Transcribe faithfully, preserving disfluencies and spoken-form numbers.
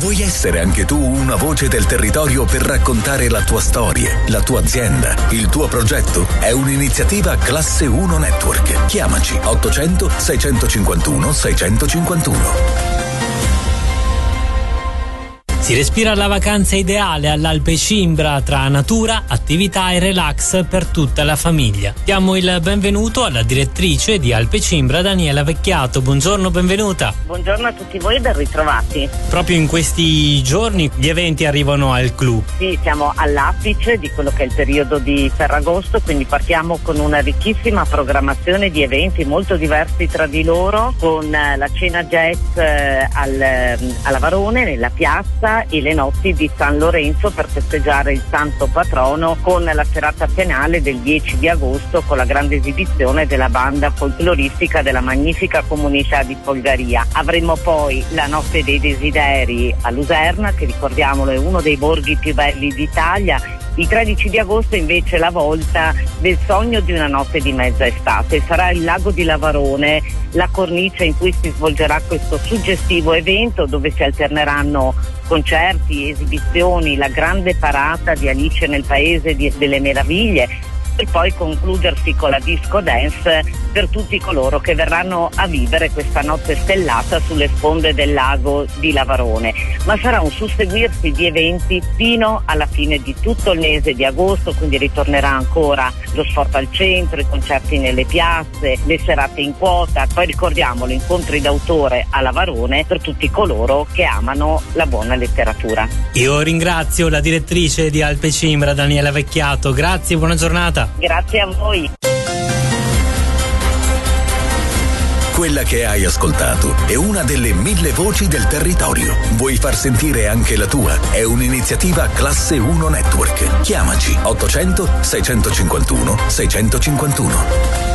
Vuoi essere anche tu una voce del territorio per raccontare la tua storia, la tua azienda, il tuo progetto? È un'iniziativa Classe uno Network. Chiamaci ottocento seicentocinquantuno seicentocinquantuno. Si respira la vacanza ideale all'Alpe Cimbra tra natura, attività e relax per tutta la famiglia. Diamo il benvenuto alla direttrice di Alpe Cimbra, Daniela Vecchiato. Buongiorno, benvenuta. Buongiorno a tutti voi e ben ritrovati. Proprio in questi giorni gli eventi arrivano al clou. Sì, siamo all'apice di quello che è il periodo di Ferragosto, quindi partiamo con una ricchissima programmazione di eventi molto diversi tra di loro, con la cena jazz al, alla Varone, nella piazza, e le notti di San Lorenzo per festeggiare il santo patrono, con la serata finale del dieci di agosto con la grande esibizione della banda folcloristica della magnifica comunità di Folgaria. Avremo poi la notte dei desideri a Luserna, che ricordiamolo è uno dei borghi più belli d'Italia. Il tredici di agosto invece la volta del sogno di una notte di mezza estate. Sarà il lago di Lavarone la cornice in cui si svolgerà questo suggestivo evento, dove si alterneranno concerti, esibizioni, la grande parata di Alice nel Paese delle Meraviglie, e poi concludersi con la disco dance per tutti coloro che verranno a vivere questa notte stellata sulle sponde del lago di Lavarone. Ma sarà un susseguirsi di eventi fino alla fine di tutto il mese di agosto, quindi ritornerà ancora lo sport al centro, i concerti nelle piazze, le serate in quota, poi ricordiamolo, incontri d'autore a Lavarone per tutti coloro che amano la buona letteratura. Io ringrazio la direttrice di Alpe Cimbra, Daniela Vecchiato. Grazie, buona giornata. Grazie a voi. Quella che hai ascoltato è una delle mille voci del territorio. Vuoi far sentire anche la tua? È un'iniziativa Classe uno Network. Chiamaci ottocento seicentocinquantuno seicentocinquantuno.